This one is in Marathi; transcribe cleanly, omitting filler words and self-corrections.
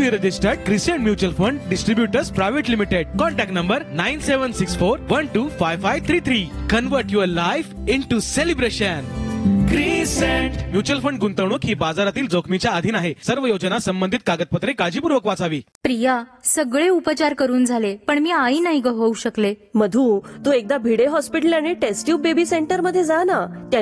SEBI registered Crescent Mutual Fund Distributors Private Limited. Contact number 9764125533. Convert your life into celebration. Crescent mutual fund गुंतवणूक ही बाजारातील जोखमीच्या अधीन आहे. सर्व योजना संबंधित कागदपत्रे काळजीपूर्वक वाचावी. प्रिया, सगळे उपचार करून झाले पण मी आई नाही होऊ शकले. मधू, तू एकदा भिडे हॉस्पिटल आणि टेस्ट ट्यूब बेबी सेंटर मध्ये जा ना.